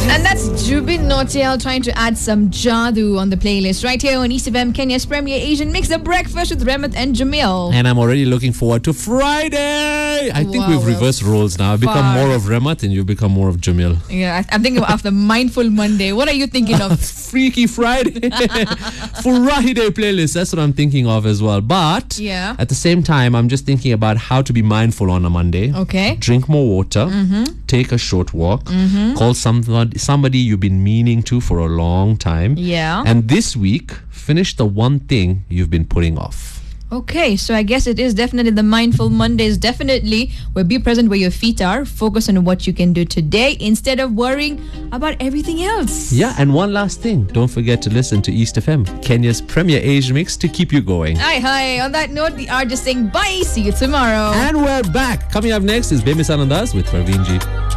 And that's Jubin Nautiyal trying to add some jadoo on the playlist right here on East FM, Kenya's premier Asian mix, The Breakfast with Remat and Jamil. And I'm already looking forward to Friday. I think we've reversed roles now. I've become more of Remat and you've become more of Jamil. Yeah, I'm thinking of the Mindful Monday. What are you thinking of? Freaky Friday. Friday playlist. That's what I'm thinking of as well. But at the same time, I'm just thinking about how to be mindful on a Monday. Okay. Drink more water. Take a short walk. Call somebody you've been meaning to for a long time. Yeah. And this week, finish the one thing you've been putting off. Okay, so I guess it is definitely the Mindful Mondays. Definitely, will be present where your feet are. Focus on what you can do today instead of worrying about everything else. Yeah, and one last thing. Don't forget to listen to East FM, Kenya's premier Asian mix, to keep you going. Hi. On that note, we are just saying bye. See you tomorrow. And we're back. Coming up next is Bemi Sanandas with Parveen G.